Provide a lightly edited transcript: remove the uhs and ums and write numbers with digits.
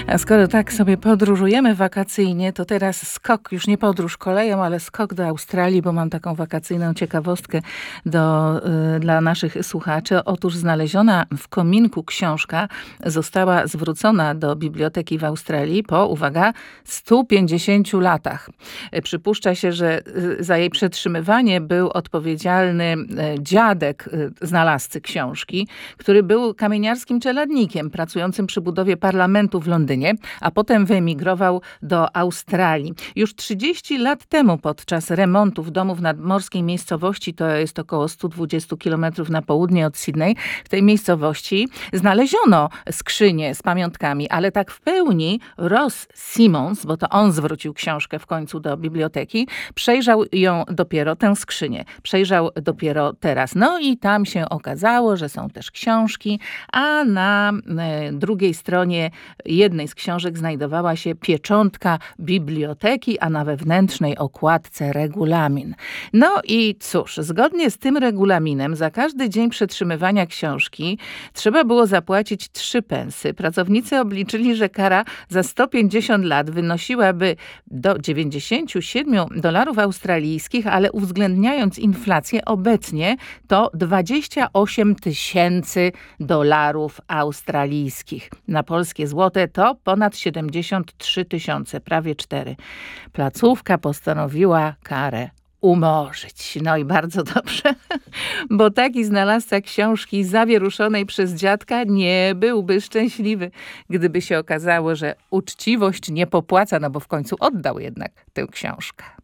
A skoro tak sobie podróżujemy wakacyjnie, to teraz skok, już nie podróż koleją, ale skok do Australii, bo mam taką wakacyjną ciekawostkę dla naszych słuchaczy. Otóż znaleziona w kominku książka została zwrócona do biblioteki w Australii po, uwaga, 150 latach. Przypuszcza się, że za jej przetrzymywanie był odpowiedzialny dziadek znalazcy książki, który był kamieniarskim czeladnikiem pracującym przy budowie parlamentu w Londynie, a potem wyemigrował do Australii. Już 30 lat temu podczas remontów domu w nadmorskiej miejscowości, to jest około 120 km na południe od Sydney, w tej miejscowości znaleziono skrzynię z pamiątkami, ale tak w pełni Ross Simons, bo to on zwrócił książkę w końcu do biblioteki, przejrzał ją dopiero, tę skrzynię, przejrzał dopiero teraz. No i tam się okazało, że są też książki, a na drugiej stronie jednej z książek znajdowała się pieczątka biblioteki, a na wewnętrznej okładce regulamin. No i cóż, zgodnie z tym regulaminem za każdy dzień przetrzymywania książki trzeba było zapłacić 3 pensy. Pracownicy obliczyli, że kara za 150 lat wynosiłaby do 97 dolarów australijskich, ale uwzględniając inflację obecnie to 28 tysięcy dolarów australijskich. Na polskie złote to ponad 73 tysiące, prawie 4. Placówka postanowiła karę umorzyć. No i bardzo dobrze, bo taki znalazca książki zawieruszonej przez dziadka nie byłby szczęśliwy, gdyby się okazało, że uczciwość nie popłaca, no bo w końcu oddał jednak tę książkę.